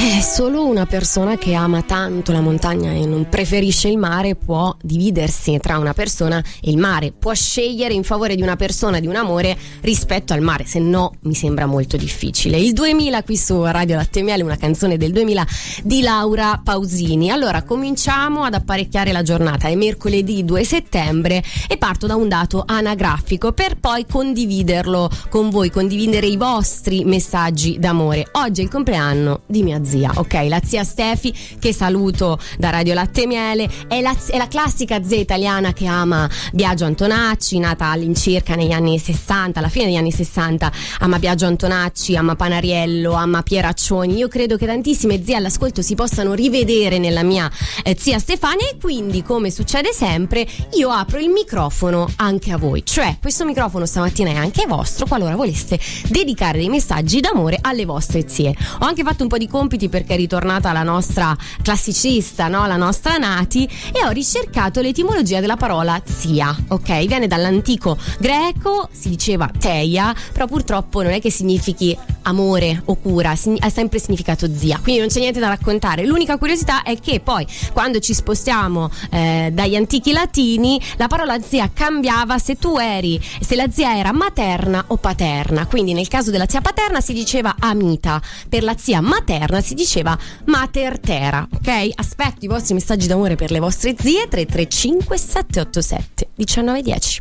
Solo una persona che ama tanto la montagna e non preferisce il mare può dividersi tra una persona e il mare, può scegliere in favore di una persona, di un amore rispetto al mare, se no mi sembra molto difficile. Il 2000 qui su Radio Latte Miele, una canzone del 2000 di Laura Pausini. Allora cominciamo ad apparecchiare la giornata, è mercoledì 2 settembre e parto da un dato anagrafico per poi condividerlo con voi, condividere i vostri messaggi d'amore. Oggi è il compleanno di mia zia, ok? La zia Stefi, che saluto da Radio Latte Miele, è la classica zia italiana che ama Biagio Antonacci, nata all'incirca negli anni 60, alla fine degli anni 60, ama Biagio Antonacci, ama Panariello, ama Pieraccioni. Io credo che tantissime zie all'ascolto si possano rivedere nella mia zia Stefania, e quindi, come succede sempre, io apro il microfono anche a voi, cioè questo microfono stamattina è anche vostro qualora voleste dedicare dei messaggi d'amore alle vostre zie. Ho anche fatto un po' di compiti perché è ritornata la nostra classicista, no? La nostra Nati, e ho ricercato l'etimologia della parola zia, ok? Viene dall'antico greco, si diceva teia, però purtroppo non è che significhi amore o cura, ha sempre significato zia, quindi non c'è niente da raccontare. L'unica curiosità è che poi quando ci spostiamo dagli antichi latini, la parola zia cambiava se la zia era materna o paterna, quindi nel caso della zia paterna si diceva amita, per la zia materna si diceva mater terra, ok? Aspetto i vostri messaggi d'amore per le vostre zie. 335 787 1910.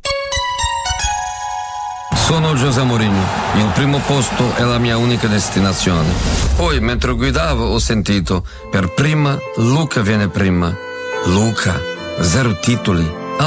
Sono José Mourinho, il primo posto è la mia unica destinazione. Poi mentre guidavo ho sentito per prima Luca viene prima. Luca, 0 titoli,